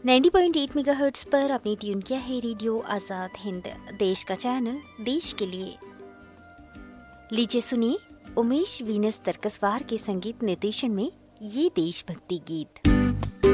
90.8 megahertz पर आपने tune किया है रेडियो आजाद हिंद, देश का चैनल, देश के लिए। लीजिए सुनिए उमेश वीनस तरकसवार के संगीत निर्देशन में ये देशभक्ति गीत।